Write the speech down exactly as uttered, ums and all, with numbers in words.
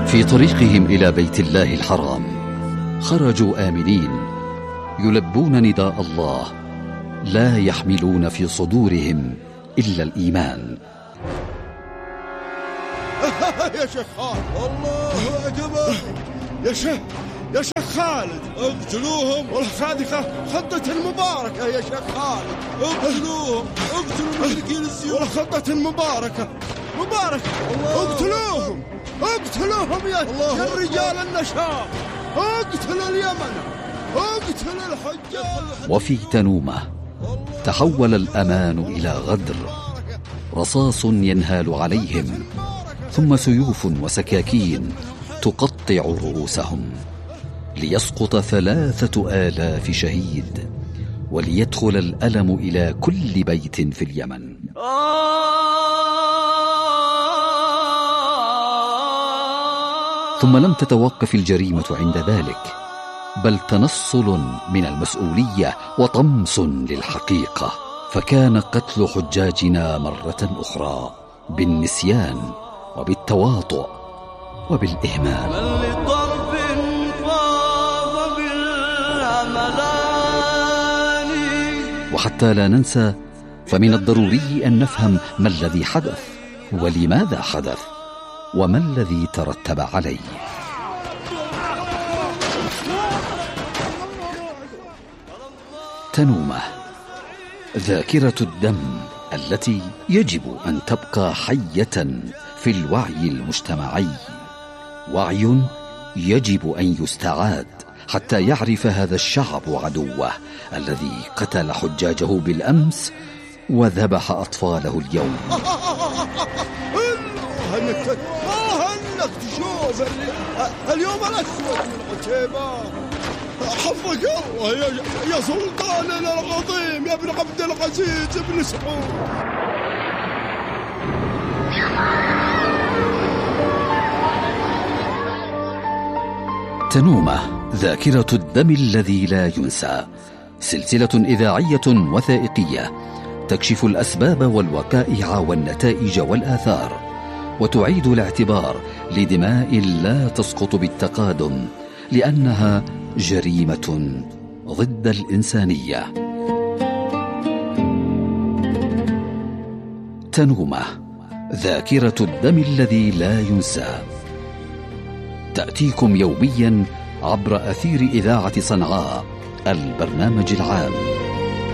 في طريقهم إلى بيت الله الحرام خرجوا آمنين يلبون نداء الله، لا يحملون في صدورهم إلا الإيمان. يا شيخ خالد، الله أكبر. يا شيخ يا شيخ خالد، اقتلوهم والخادقة خطة المباركة. يا شيخ خالد اقتلوهم، اقتلوا المشركين السيوف والخطة المباركة مباركة. اقتلوهم اقتلوهم يا, يا الرجال النشاط، اقتلوا اليمن، اقتلوا الحجاج. وفي تنومة تحول الأمان إلى غدر، رصاص ينهال عليهم، ثم سيوف وسكاكين تقطع رؤوسهم، ليسقط ثلاثة آلاف شهيد، وليدخل الألم إلى كل بيت في اليمن. ثم لم تتوقف الجريمة عند ذلك، بل تنصل من المسؤولية وطمس للحقيقة، فكان قتل حجاجنا مرة أخرى بالنسيان وبالتواطؤ وبالإهمال. وحتى لا ننسى، فمن الضروري أن نفهم ما الذي حدث ولماذا حدث وما الذي ترتب عليه. تنومة، ذاكرة الدم التي يجب أن تبقى حية في الوعي المجتمعي، وعي يجب أن يستعاد حتى يعرف هذا الشعب عدوه الذي قتل حجاجه بالأمس وذبح أطفاله اليوم. الله أنك تشوف اليوم الأسود من عتيبة. حفظك الله يا, يا سلطاننا العظيم، يا ابن عبد العزيز بن سعود. تنومة، ذاكرة الدم الذي لا ينسى، سلسلة إذاعية وثائقية تكشف الأسباب والوقائع والنتائج والآثار، وتعيد الاعتبار لدماء لا تسقط بالتقادم، لأنها جريمة ضد الإنسانية. تنومة، ذاكرة الدم الذي لا ينسى، تأتيكم يوميا عبر أثير إذاعة صنعاء، البرنامج العام.